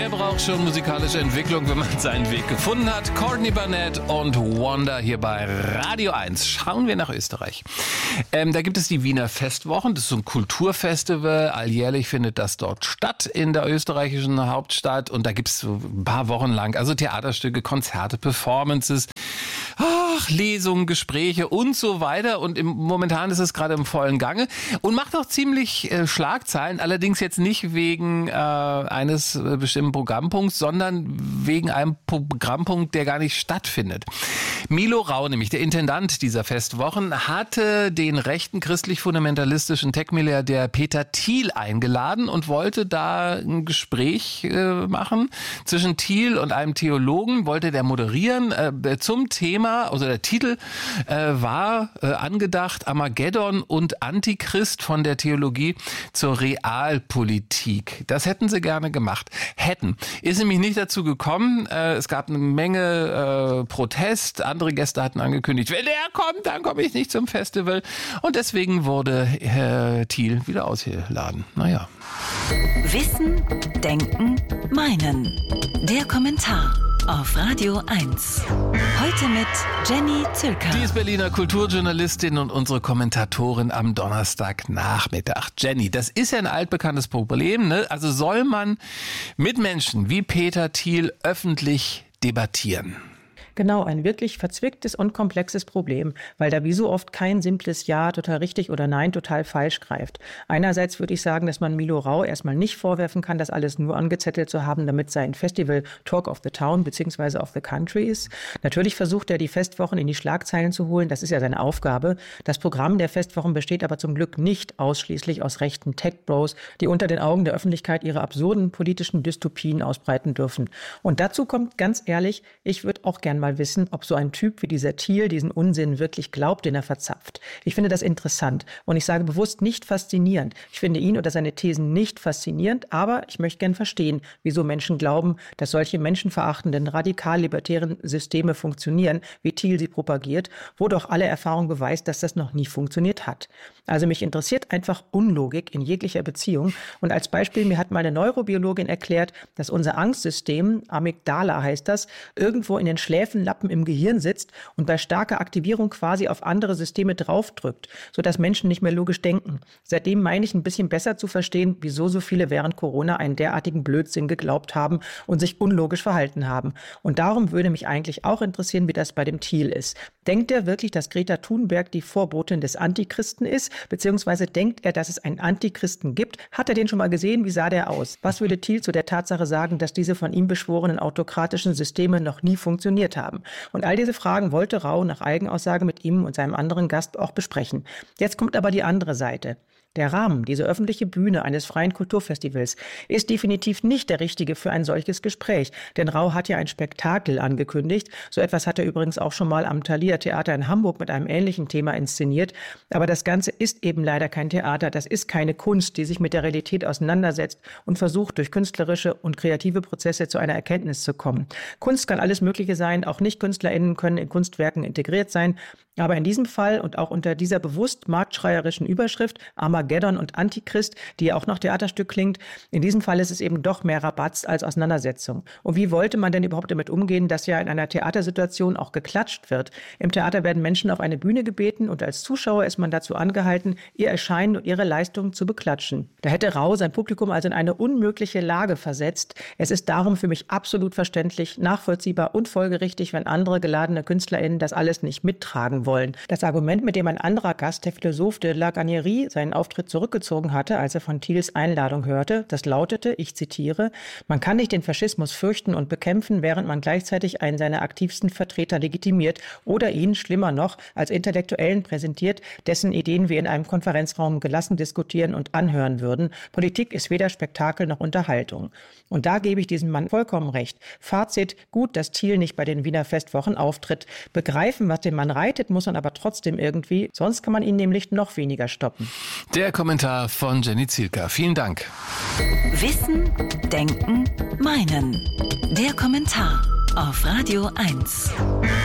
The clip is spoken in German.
Wer braucht schon musikalische Entwicklung, wenn man seinen Weg gefunden hat? Courtney Barnett und Wonder hier bei Radio 1. Schauen wir nach Österreich. Da gibt es die Wiener Festwochen. Das ist so ein Kulturfestival. Alljährlich findet das dort statt in der österreichischen Hauptstadt. Und da gibt es so ein paar Wochen lang also Theaterstücke, Konzerte, Performances, Lesungen, Gespräche und so weiter. Und momentan ist es gerade im vollen Gange und macht auch ziemlich Schlagzeilen. Allerdings jetzt nicht wegen eines bestimmten Programmpunkts, sondern wegen einem Programmpunkt, der gar nicht stattfindet. Milo Rau, nämlich der Intendant dieser Festwochen, hatte den rechten christlich-fundamentalistischen Tech-Milliardär Peter Thiel eingeladen und wollte da ein Gespräch machen zwischen Thiel und einem Theologen, wollte der moderieren zum Thema, also der Titel war angedacht, Armageddon und Antichrist von der Theologie zur Realpolitik. Das hätten sie gerne gemacht. Ist nämlich nicht dazu gekommen. Es gab eine Menge Protest. Andere Gäste hatten angekündigt, wenn der kommt, dann komme ich nicht zum Festival. Und deswegen wurde Thiel wieder ausgeladen. Naja. Wissen, Denken, Meinen. Der Kommentar auf Radio 1. Heute mit Jenny Zülker. Die ist Berliner Kulturjournalistin und unsere Kommentatorin am Donnerstagnachmittag. Jenny, das ist ja ein altbekanntes Problem, ne? Also soll man mit Menschen wie Peter Thiel öffentlich debattieren? Genau, ein wirklich verzwicktes und komplexes Problem, weil da wie so oft kein simples Ja total richtig oder Nein total falsch greift. Einerseits würde ich sagen, dass man Milo Rau erstmal nicht vorwerfen kann, das alles nur angezettelt zu haben, damit sein Festival Talk of the Town bzw. of the Country ist. Natürlich versucht er, die Festwochen in die Schlagzeilen zu holen, das ist ja seine Aufgabe. Das Programm der Festwochen besteht aber zum Glück nicht ausschließlich aus rechten Tech-Bros, die unter den Augen der Öffentlichkeit ihre absurden politischen Dystopien ausbreiten dürfen. Und dazu kommt ganz ehrlich, ich würde auch gern mal wissen, ob so ein Typ wie dieser Thiel diesen Unsinn wirklich glaubt, den er verzapft. Ich finde das interessant und ich sage bewusst nicht faszinierend. Ich finde ihn oder seine Thesen nicht faszinierend, aber ich möchte gern verstehen, wieso Menschen glauben, dass solche menschenverachtenden, radikal-libertären Systeme funktionieren, wie Thiel sie propagiert, wo doch alle Erfahrung beweist, dass das noch nie funktioniert hat. Also mich interessiert einfach Unlogik in jeglicher Beziehung und als Beispiel, mir hat mal eine Neurobiologin erklärt, dass unser Angstsystem, Amygdala heißt das, irgendwo in den Schläfenlappen im Gehirn sitzt und bei starker Aktivierung quasi auf andere Systeme draufdrückt, sodass Menschen nicht mehr logisch denken. Seitdem meine ich ein bisschen besser zu verstehen, wieso so viele während Corona einen derartigen Blödsinn geglaubt haben und sich unlogisch verhalten haben. Und darum würde mich eigentlich auch interessieren, wie das bei dem Thiel ist. Denkt er wirklich, dass Greta Thunberg die Vorbotin des Antichristen ist? Beziehungsweise denkt er, dass es einen Antichristen gibt? Hat er den schon mal gesehen? Wie sah der aus? Was würde Thiel zu der Tatsache sagen, dass diese von ihm beschworenen autokratischen Systeme noch nie funktioniert haben? Und all diese Fragen wollte Rau nach Eigenaussage mit ihm und seinem anderen Gast auch besprechen. Jetzt kommt aber die andere Seite. Der Rahmen, diese öffentliche Bühne eines freien Kulturfestivals, ist definitiv nicht der richtige für ein solches Gespräch. Denn Rau hat ja ein Spektakel angekündigt. So etwas hat er übrigens auch schon mal am Thalia Theater in Hamburg mit einem ähnlichen Thema inszeniert. Aber das Ganze ist eben leider kein Theater. Das ist keine Kunst, die sich mit der Realität auseinandersetzt und versucht, durch künstlerische und kreative Prozesse zu einer Erkenntnis zu kommen. Kunst kann alles Mögliche sein. Auch Nicht-KünstlerInnen können in Kunstwerken integriert sein. Aber in diesem Fall und auch unter dieser bewusst marktschreierischen Überschrift Armageddon und Antichrist, die ja auch noch Theaterstück klingt, in diesem Fall ist es eben doch mehr Rabatz als Auseinandersetzung. Und wie wollte man denn überhaupt damit umgehen, dass ja in einer Theatersituation auch geklatscht wird? Im Theater werden Menschen auf eine Bühne gebeten und als Zuschauer ist man dazu angehalten, ihr Erscheinen und ihre Leistungen zu beklatschen. Da hätte Rau sein Publikum also in eine unmögliche Lage versetzt. Es ist darum für mich absolut verständlich, nachvollziehbar und folgerichtig, wenn andere geladene KünstlerInnen das alles nicht mittragen wollen. Das Argument, mit dem ein anderer Gast, der Philosoph de la Garnerie, seinen Auftritt zurückgezogen hatte, als er von Thiels Einladung hörte, das lautete, ich zitiere, man kann nicht den Faschismus fürchten und bekämpfen, während man gleichzeitig einen seiner aktivsten Vertreter legitimiert oder ihn, schlimmer noch, als Intellektuellen präsentiert, dessen Ideen wir in einem Konferenzraum gelassen diskutieren und anhören würden. Politik ist weder Spektakel noch Unterhaltung. Und da gebe ich diesem Mann vollkommen recht. Fazit, gut, dass Thiel nicht bei den Wiener Festwochen auftritt. Begreifen, was den Mann reitet, muss man aber trotzdem irgendwie, sonst kann man ihn nämlich noch weniger stoppen. Der Kommentar von Jenny Zülker. Vielen Dank. Wissen, Denken, Meinen. Der Kommentar auf Radio 1.